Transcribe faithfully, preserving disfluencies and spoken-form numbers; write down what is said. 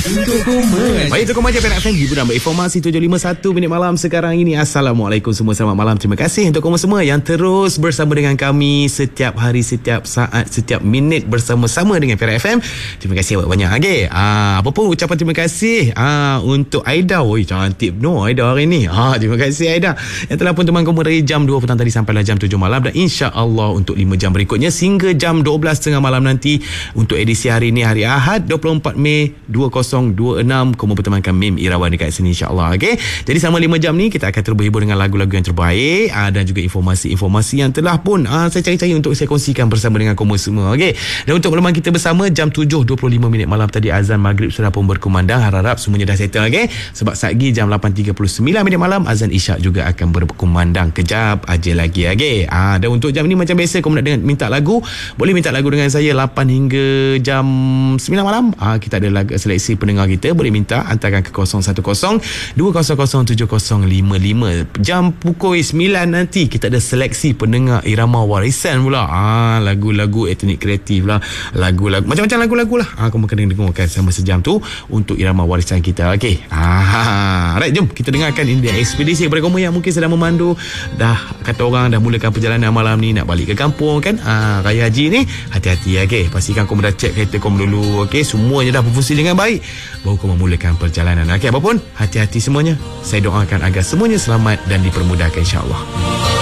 Untuk Koma. Baik, Untuk Koma je Perak F M. Hiburan berinformasi tujuh lima satu minit malam sekarang ini. Assalamualaikum semua, selamat malam. Terima kasih untuk Koma semua yang terus bersama dengan kami setiap hari, setiap saat, setiap minit bersama-sama dengan Perak F M. Terima kasih banyak-banyak. Okay. Ah, apa pun ucapan terima kasih ah, untuk Aida. Oi, cantik no Aida hari ni. Ah, terima kasih Aida yang telah pun teman Koma dari jam dua petang tadi sampailah jam tujuh malam, dan insya-Allah untuk lima jam berikutnya sehingga jam dua belas tiga puluh malam nanti untuk edisi hari ini, hari Ahad dua puluh empat Mei dua ribu dua puluh enam. Koma bertemankan Mim Irawan dekat sini, insya-Allah. Okey. Jadi selama lima jam ni kita akan terus berhibur dengan lagu-lagu yang terbaik aa, dan juga informasi-informasi yang telah pun aa, saya cari-cari untuk saya kongsikan bersama dengan Koma semua. Okey. Dan untuk makluman kita bersama jam tujuh dua puluh lima minit malam tadi azan maghrib sudah pun berkumandang. Harap semuanya dah settle. Okey. Sebab satgi jam lapan tiga puluh sembilan minit malam azan isyak juga akan berkumandang kejap aja lagi. Okey. Ah, dan untuk jam ni macam biasa, Koma nak dengan minta lagu, boleh minta lagu dengan saya lapan hingga jam sembilan malam. Ah, kita ada lagu seleksi pendengar kita, boleh minta hantarkan ke kosong satu kosong dua kosong kosong tujuh kosong lima lima. Jam pukul sembilan nanti kita ada seleksi pendengar irama warisan pula. Ah, lagu-lagu etnik kreatif lah, lagu-lagu macam-macam lagu-lagu lah. Ah, kamu kena dengarkan sama sejam tu untuk irama warisan kita. Okey. Ah, right, jom kita dengarkan India Ekspedisi kepada Koma yang mungkin sedang memandu, dah kata orang dah mulakan perjalanan malam ni nak balik ke kampung kan. Ah, Raya Haji ni, hati-hati. Okey, pastikan Koma dah check kereta Koma dulu. Okey, semuanya dah berfungsi dengan baik baru Koma mulakan perjalanan. Okey, apapun hati-hati semuanya. Saya doakan agar semuanya selamat dan dipermudahkan, insya-Allah.